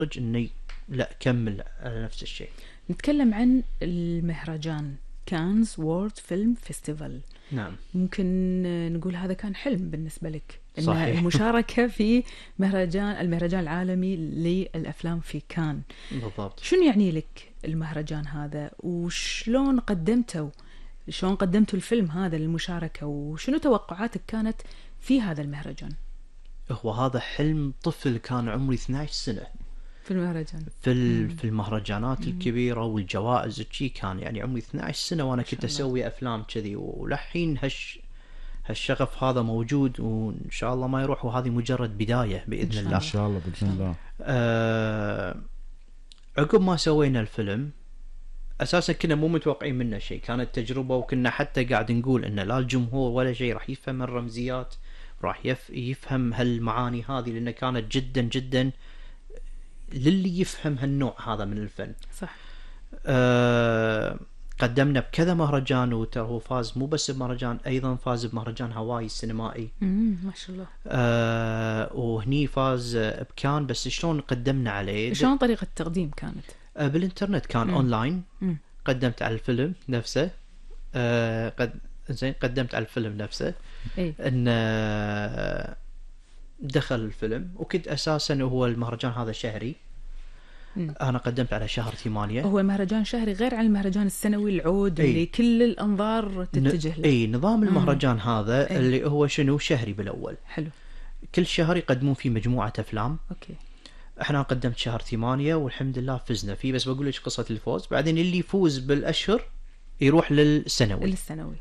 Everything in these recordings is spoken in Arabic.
اني لا كمل على نفس الشيء. نتكلم عن المهرجان كانز وورد فيلم فيستيفال. نعم ممكن نقول هذا كان حلم بالنسبة لك، إن صحيح. المشاركة في المهرجان العالمي للأفلام في كان. بالضبط. شنو يعني لك المهرجان هذا، وشلون قدمتوا الفيلم هذا للمشاركة، وشنو توقعاتك كانت في هذا المهرجان؟ هو هذا حلم طفل، كان عمري 12 سنة في المهرجان، في المهرجانات الكبيرة والجوائز وشي، كان يعني عمري 12 سنة وانا كنت اسوي افلام كذي، ولحين هالشغف هذا موجود، وان شاء الله ما يروح، وهذه مجرد بداية باذن الله. ان شاء الله باذن الله. عقب ما سوينا الفيلم اساسا كنا مو متوقعين منه شيء، كانت تجربة، وكنا حتى قاعد نقول ان لا الجمهور ولا شيء راح يفهم الرمزيات، راح يفهم هالمعاني هذه، لأنها كانت جدا جدا للي يفهم هالنوع هذا من الفن. صح. قدمنا بكذا مهرجان، وترى هو فاز مو بس بمهرجان، أيضا فاز بمهرجان هواي السينمائي. ما شاء الله. وهني فاز بكان، بس شلون قدمنا عليه؟ شلون طريقة التقديم كانت؟ بالإنترنت، كان أونلاين. قدمت على الفيلم نفسه. قدمت على الفيلم نفسه. إيه؟ ان دخل الفيلم، وكنت اساسا هو المهرجان هذا شهري. انا قدمت على شهر 8. هو المهرجان شهري غير عن المهرجان السنوي العود اللي كل الانظار تتجه له. اي نظام المهرجان هذا اللي هو شنو شهري بالاول. حلو. كل شهر يقدمون فيه مجموعة افلام. اوكي. احنا قدمت شهر 8 والحمد لله فزنا فيه، بس بقول لك قصة الفوز بعدين. اللي يفوز بالاشهر يروح للسنوي.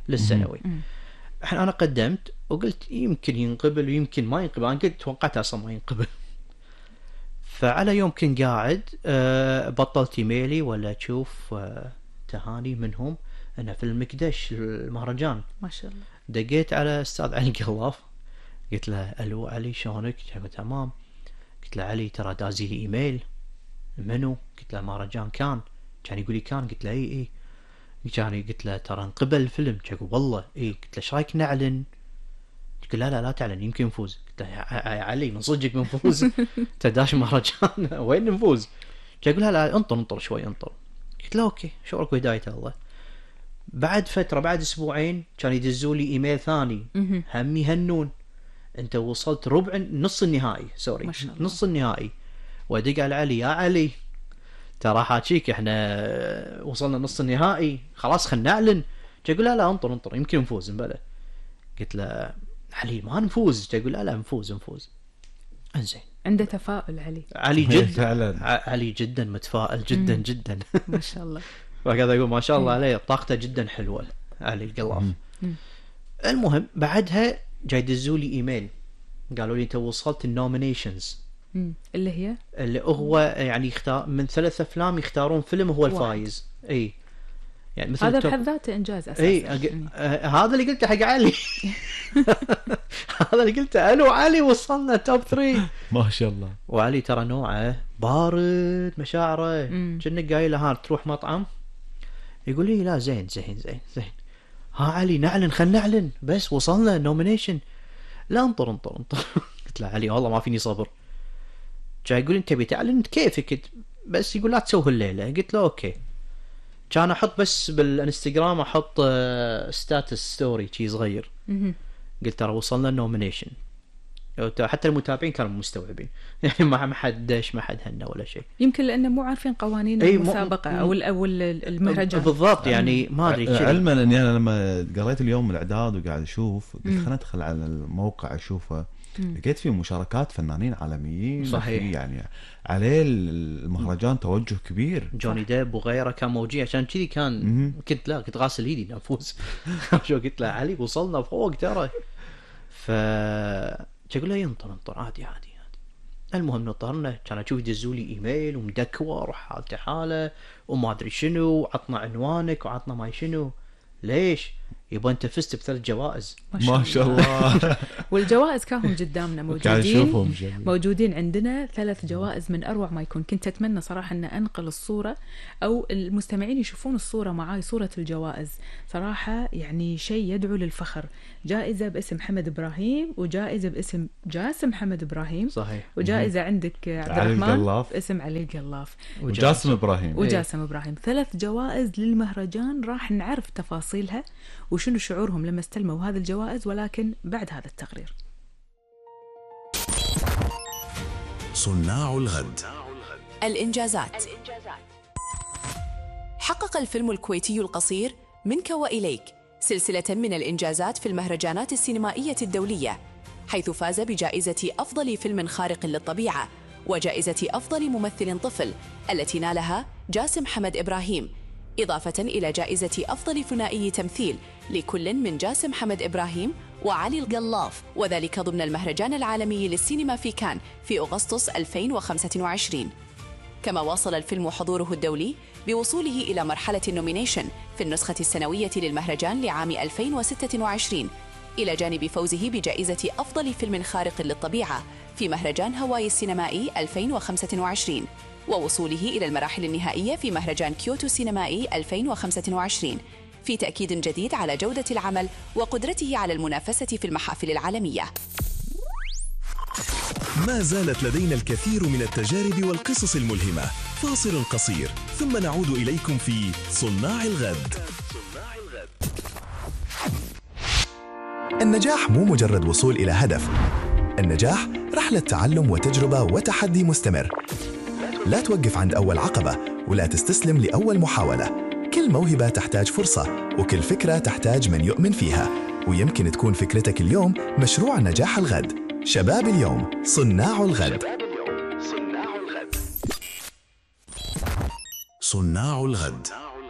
انا قدمت وقلت يمكن ينقبل ويمكن ما ينقبل، انا قلت توقعت اصلا ما ينقبل. فعلى يوم كنت قاعد بطلت ايميلي ولا اشوف تهاني منهم انا في المكدش المهرجان. ما شاء الله. دقيت على استاذ علي قلاف، قلت له الو علي شلونك؟ قال تمام. قلت له علي ترى دازي لي ايميل. منو؟ قلت له مهرجان كان يقول لي كان. قلت له اي قلت له ترى انقبل الفيلم. يقول والله اي. قلت له ايش رايك نعلن؟ قلت له لا تعلن يمكن نفوز. قلت له يا علي من صدقك بنفوز؟ تداش مهرجان وين نفوز؟ يقول لا انطر شوي انطر. قلت له اوكي شعورك بهداية الله. بعد فترة بعد اسبوعين كان يدزوا لي ايميل ثاني هم يهنون انت وصلت نص النهائي. سوري نص النهائي. وادق على علي يا علي ترى حاجيك احنا وصلنا نص النهائي خلاص خلنا نعلن. يقول لا انطر يمكن نفوز نبلا. قلت له علي ما نفوز. يقول لا نفوز. انزين عنده تفاؤل علي جدا علي جدا متفائل جدا جدا ما شاء الله. وهكذا يقول ما شاء الله عليه طاقته جدا حلوة علي القلاف. المهم بعدها جاي يدزوا لي ايميل قالوا لي انت وصلت النومينيشنز اللي هو يعني يختار من 3 أفلام يختارون فيلم هو الفايز. اي يعني مثل هذا بحد ذاته انجاز اساسا. هذا اللي قلته حق علي هذا اللي قلته الو علي وصلنا توب 3 ما شاء الله. وعلي ترى نوعه بارد مشاعره كأنك قايل له تروح مطعم يقول لي لا زين ها علي نعلن خلنا نعلن بس وصلنا نومينيشن. لا انطر قلت له علي والله ما فيني صبر. جاي يقول انت بتعلن كيفك بس يقول لا تسوي الليله. قلت له اوكي. كان احط بس بالانستغرام احط ستاتس ستوري شي صغير قلت ترى وصلنا النومينيشن. حتى المتابعين كانوا مستوعبين يعني ما حد دش ما حد هنا ولا شيء. يمكن لانه مو عارفين قوانين المسابقه او المهرجان بالضبط يعني ما ادري. علما اني انا لما قريت اليوم الاعداد وقاعد اشوف قلت خلينا ندخل على الموقع اشوفه لقيت فيه مشاركات فنانين عالميين. صحيح. يعني عليه المهرجان توجه كبير. جوني ديب وغيره كان موجود عشان كذي كان كنت غاسل ايدي نفوز شو قلت له علي وصلنا فوق ترى. تقول له ينطر عادي. المهم نطرنا كان اشوف يدزوا لي ايميل ومدكور حالته حاله وما ادري شنو عطنا عنوانك وعطنا ما شنو. ليش؟ يبا انت فزت ب3 جوائز. ما شاء الله. والجوائز كانوا قدامنا قاعد اشوفهم موجودين عندنا 3 جوائز من اروع ما يكون. كنت اتمنى صراحه ان انقل الصوره او المستمعين يشوفون الصوره معاي، صوره الجوائز صراحه يعني شيء يدعو للفخر. جائزه باسم حمد ابراهيم، وجائزه باسم جاسم حمد ابراهيم، صحيح، وجائزه عندك عبد علي الرحمن القلاف. باسم علي القلاف، وجاسم ابراهيم. وجاسم ابراهيم. 3 جوائز للمهرجان، راح نعرف تفاصيلها وشنو شعورهم لما استلموا هذه الجوائز، ولكن بعد هذا التقرير. صناع الغد. الإنجازات. حقق الفيلم الكويتي القصير منك وإليك سلسلة من الإنجازات في المهرجانات السينمائية الدولية، حيث فاز بجائزة أفضل فيلم خارق للطبيعة وجائزة أفضل ممثل طفل التي نالها جاسم حمد إبراهيم، إضافة إلى جائزة أفضل ثنائي تمثيل لكل من جاسم حمد إبراهيم وعلي القلاف، وذلك ضمن المهرجان العالمي للسينما في كان في أغسطس 2025. كما واصل الفيلم حضوره الدولي بوصوله إلى مرحلة النومينيشن في النسخة السنوية للمهرجان لعام 2026، إلى جانب فوزه بجائزة أفضل فيلم خارق للطبيعة في مهرجان هاواي السينمائي 2025، ووصوله إلى المراحل النهائية في مهرجان كيوتو السينمائي 2025، في تأكيد جديد على جودة العمل وقدرته على المنافسة في المحافل العالمية. ما زالت لدينا الكثير من التجارب والقصص الملهمة. فاصل قصير ثم نعود إليكم في صناع الغد. النجاح مو مجرد وصول إلى هدف، النجاح رحلة تعلم وتجربة وتحدي مستمر. لا توقف عند أول عقبة ولا تستسلم لأول محاولة. كل موهبة تحتاج فرصة، وكل فكرة تحتاج من يؤمن فيها، ويمكن تكون فكرتك اليوم مشروع نجاح الغد. شباب اليوم صناع الغد. صناع الغد.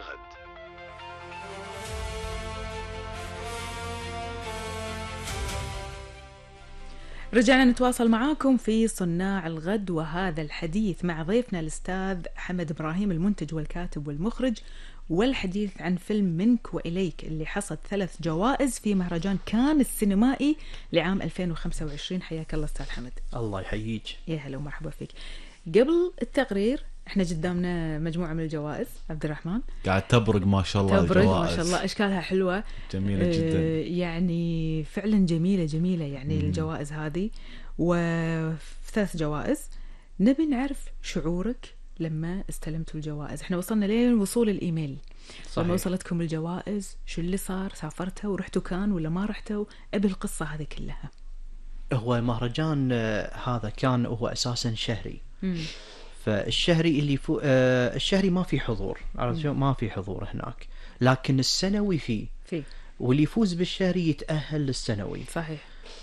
رجعنا نتواصل معاكم في صناع الغد، وهذا الحديث مع ضيفنا الأستاذ حمد إبراهيم، المنتج والكاتب والمخرج، والحديث عن فيلم منك وإليك اللي حصد 3 جوائز في مهرجان كان السينمائي لعام 2025. حياك الله أستاذ حمد. الله يحييك. يا هلا ومرحبا فيك. قبل التقرير احنا قدامنا مجموعة من الجوائز. عبد الرحمن قاعد تبرق ما شاء الله. تبرق الجوائز ما شاء الله، اشكالها حلوة جميلة جدا. يعني فعلا جميلة يعني الجوائز هذه، و3 جوائز. نبي نعرف شعورك لما استلمتوا الجوائز. احنا وصلنا لين وصول الايميل. صحيح. لما وصلتكم الجوائز شو اللي صار؟ سافرتوا ورحتوا كان ولا ما رحتوا؟ ابي القصة هذه كلها. هو المهرجان هذا كان هو اساسا شهري. فالشهري اللي الشهري ما في حضور، عرفت ما في حضور هناك، لكن السنوي فيه. واللي يفوز بالشهري يتأهل للسنوي. صحيح.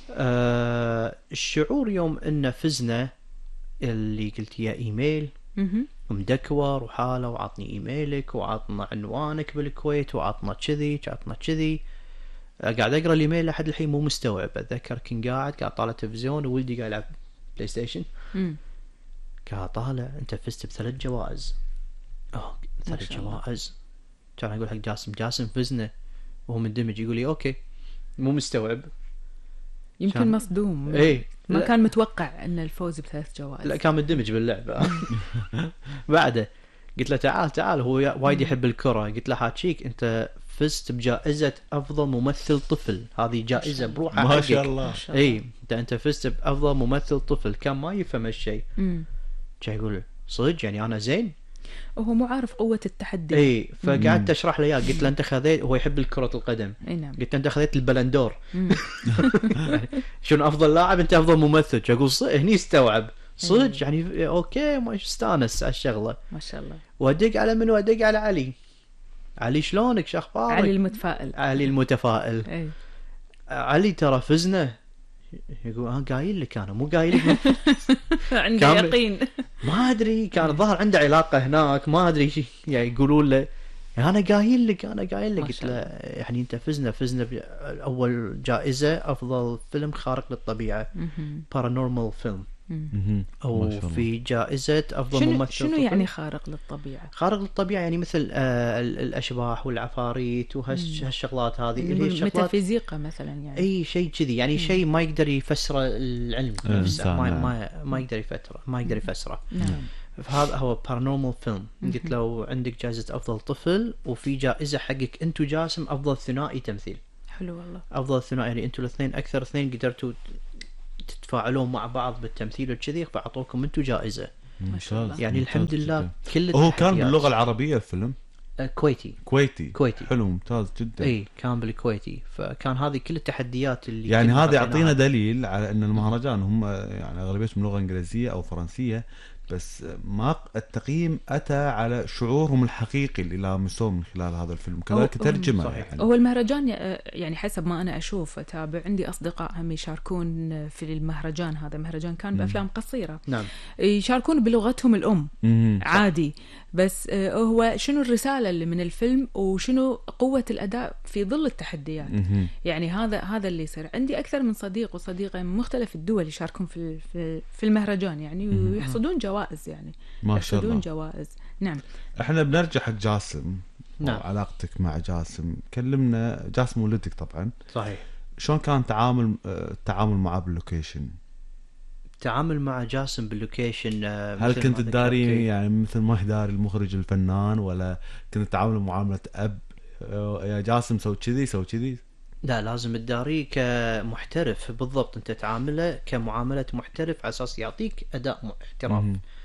الشعور يوم ان فزنا، اللي قلت يا ايميل مدكور وحاله، وعطني ايميلك وعطنا عنوانك بالكويت وعطنا كذي. قاعد اقرا الايميل لحد الحين مو مستوعب. اتذكر كنت قاعد طالع تلفزيون وولدي قاعد يلعب بلاي ستيشن، قاعد طالع انت فزت ب3 جوائز. 3 جوائز. كان اقول حق جاسم فزنا، وهو مندمج يقول لي اوكي، مو مستوعب. يمكن مصدوم. ايه ما كان متوقع ان الفوز ب3 جوائز. لا كان مندمج باللعبه. بعده قلت له تعال هو وايد يحب الكرة. قلت له حاجيك انت فزت بجائزة افضل ممثل طفل، هذه جائزة بروحها ما شاء الله. اي انت فزت بافضل ممثل طفل. كان ما يفهم هالشيء. جاي يقول صدق يعني انا زين، وهو مو عارف قوة التحدي. اي فقعدت اشرح له اياه. قلت له انت خذيت، هو يحب كرة القدم. نعم. قلت له انت خذيت البلندور. شنو افضل لاعب؟ انت افضل ممثل. اقول هني استوعب صدق يعني اوكي، ما استانس على الشغله. ما شاء الله. وادق على منو؟ ادق على علي شلونك؟ شو اخبارك؟ علي المتفائل. أي. علي ترى فزنا. يقول قايل لك انا، مو قايل لك. عنده يقين. ما ادري، كان ظهر عنده علاقه هناك، ما ادري يعني يقولون له انا قايل لك. قلت له يعني انت فزنا باول جائزه افضل فيلم خارق للطبيعه، بارانورمال فيلم. ما شاء او الله. في جائزه افضل ممثل شنو طفل. يعني خارق للطبيعة؟ خارق للطبيعه يعني مثل الاشباح والعفاريت وهالشغلات هذه اللي هي الشغلات ميتافيزيقا مثلا يعني. اي شيء كذي يعني شيء ما يقدر يفسره العلم نفسه، ما يقدر يفسره. نعم. فهذا هو بارانورمال فيلم. قلت لو عندك جائزة أفضل طفل وفي جائزة حقك أنتو جاسم أفضل ثنائي تمثيل. حلو والله. أفضل ثنائي يعني أنتو الاثنين أكثر اثنين قدرتوا تتفاعلون مع بعض بالتمثيل وكذي، فأعطوكم أنتو جائزة. ما شاء الله. يعني الحمد لله كل هو كان التحديات. باللغة العربية الفيلم؟ كويتي. كويتي. حلو ممتاز جدا. اي كان بالكويتي، فكان هذه كل التحديات اللي يعني كنا هذا يعطينا حطيناها. دليل على ان المهرجان هم يعني اغلبيتهم لغه انجليزيه او فرنسيه، بس ما التقييم اتى على شعورهم الحقيقي اللي لامسوه من خلال هذا الفيلم، كذلك ترجمه. صحيح. يعني هو المهرجان يعني حسب ما أنا أشوف أتابع، عندي أصدقاء هم يشاركون في المهرجان هذا. مهرجان كان بأفلام قصيرة، نعم. يشاركون بلغتهم الأم عادي. بس هو شنو الرسالة اللي من الفيلم وشنو قوة الأداء في ظل التحديات. يعني هذا اللي يصير. عندي أكثر من صديق وصديقة من مختلف الدول يشاركون في المهرجان يعني، ويحصدون جوائز يعني. ما شاء الله. جوائز. نعم. احنا بنرجع حق جاسم. نعم. علاقتك مع جاسم، كلمنا. جاسم ولدك طبعا. صحيح. شلون كان التعامل معه باللوكيشن؟ التعامل مع جاسم باللوكيشن هل كنت تداري يعني مثل ما يداري المخرج الفنان، ولا كنت تعامل معاملة أب يا جاسم سوي كذي سوي كذي؟ لا، لازم تداريه كمحترف بالضبط. انت تعامله كمعاملة محترف على اساس يعطيك اداء احتراف.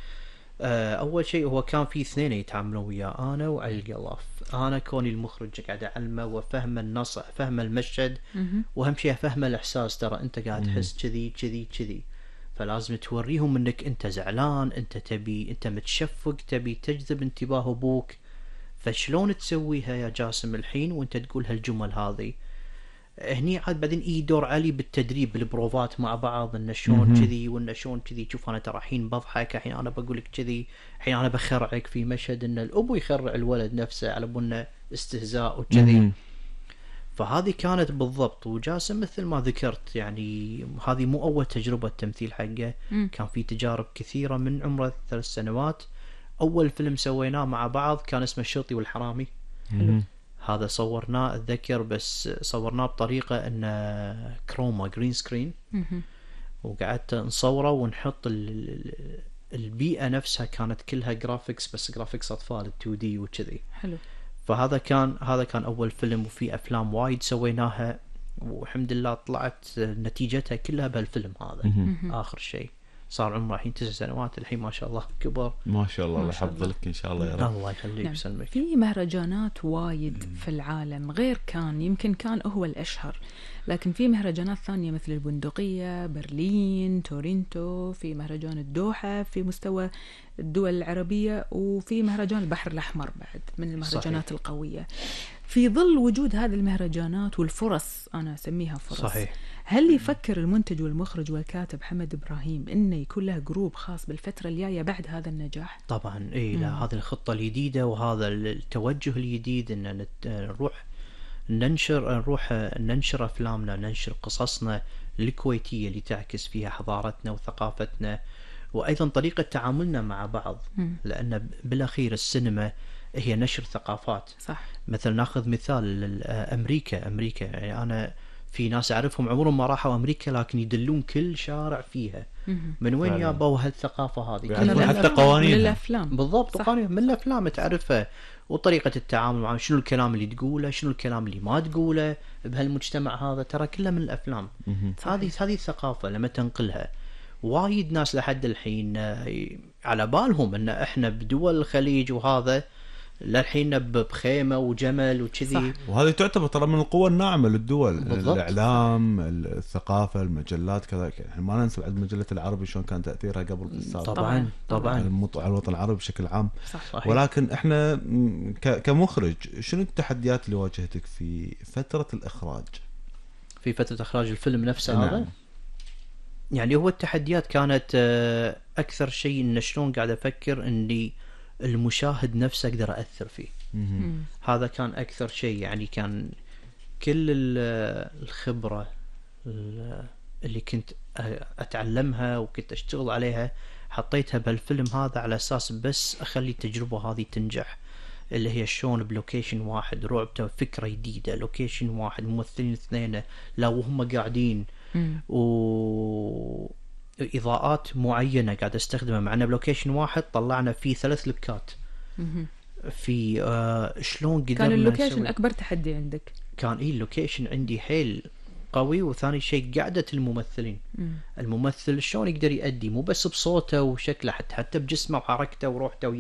اول شيء هو كان في اثنين يتعاملون وياه، انا وعلي القلاف. انا كوني المخرج قاعد اعلمه وفهم النص، فهم المشهد، واهم شيء فهم الاحساس. ترى انت قاعد تحس كذي كذي كذي، فلازم توريهم انك انت زعلان، انت متشفق، تبي تجذب انتباه ابوك. فشلون تسويها يا جاسم الحين وانت تقول هالجمل هذه؟ هني عاد بعدين دور علي بالتدريب بالبروفات مع بعض، انه شلون كذي وانه شلون كذي. شوف انا ترى الحين بضحك، الحين انا بقول لك كذي، الحين انا بخرعك في مشهد ان الابو يخرع الولد نفسه على بنا استهزاء وكذي. فهذه كانت بالضبط. وجاسم مثل ما ذكرت يعني هذه مو اول تجربة تمثيل حقه، كان في تجارب كثيرة من عمره 3 سنوات. اول فيلم سويناه مع بعض كان اسمه الشرطي والحرامي. هذا صورناه اتذكر، بس صورناه بطريقة انه كروما جرين سكرين، وقعدت نصوره ونحط البيئة نفسها كانت كلها جرافيكس، بس جرافيكس اطفال 2D وكذي. حلو. فهذا كان اول فيلم. وفي افلام وايد سويناها والحمد لله طلعت نتيجتها كلها بهالفيلم هذا. اخر شيء صار عمره الحين 9 سنوات، الحين ما شاء الله كبر. ما شاء الله. الله يحفظك ان شاء الله يا رب. الله يخليك ويسلمك. في مهرجانات وايد في العالم غير يمكن كان هو الأشهر، لكن في مهرجانات ثانية مثل البندقية، برلين، تورنتو، في مهرجان الدوحة في مستوى الدول العربية، وفي مهرجان البحر الأحمر بعد من المهرجانات صحيح. القوية. في ظل وجود هذه المهرجانات والفرص، أنا أسميها فرص، صحيح. هل يفكر المنتج والمخرج والكاتب حمد إبراهيم إنه يكون له جروب خاص بالفترة الجاية بعد هذا النجاح؟ طبعا لا، هذه الخطة الجديدة وهذا التوجه الجديد ان نروح ننشر افلامنا، ننشر قصصنا الكويتية اللي تعكس فيها حضارتنا وثقافتنا، وايضا طريقة تعاملنا مع بعض. لان بالاخير السينما هي نشر ثقافات. صح. مثلا ناخذ مثال امريكا يعني انا في ناس اعرفهم عمرهم ما راحوا امريكا، لكن يدلون كل شارع فيها. من وين يابوا هالثقافة هذه؟ يعني حتى قوانين الافلام. بالضبط. قوانين من الافلام تعرفها، وطريقة التعامل معه، شنو الكلام اللي تقوله، شنو الكلام اللي ما تقوله بهالمجتمع هذا، ترى كله من الافلام. هذه الثقافة لما تنقلها، وايد ناس لحد الحين على بالهم ان احنا بدول الخليج وهذا للحين بخيمة وجمل وكذي. وهذه تعتبر ترى من القوى الناعمة للدول. بالضبط. الإعلام، الثقافة، المجلات كذلك. يعني ما ننسى بعد مجلة العربي شلون كان تأثيرها قبل بالسابق. طبعا على الوطن العربي بشكل عام. صحيح. ولكن احنا كمخرج شنو التحديات اللي واجهتك في فترة الإخراج؟ في فترة إخراج الفيلم نفسه. نعم. هذا يعني هو التحديات كانت أكثر شيء إن شلون قاعد أفكر إني المشاهد نفسه أقدر أثر فيه. هذا كان أكثر شيء. يعني كان كل الخبرة اللي كنت اتعلمها وكنت اشتغل عليها حطيتها بهالفيلم هذا على اساس بس اخلي التجربة هذه تنجح، اللي هي شلون بلوكيشن واحد رعب، فكرة جديدة، لوكيشن واحد، ممثلين اثنين لا وهم قاعدين، وإضاءات معينة قاعد استخدمها، معنا بلوكيشن واحد طلعنا فيه 3 لوكات في شلون قدرنا كان اللوكيشن نسوي. أكبر تحدي عندك؟ كان اللوكيشن عندي حيل قوي، وثاني شيء قعدة الممثلين. الممثل شلون يقدر يأدي مو بس بصوته وشكله، حتى بجسمه وحركته وروحته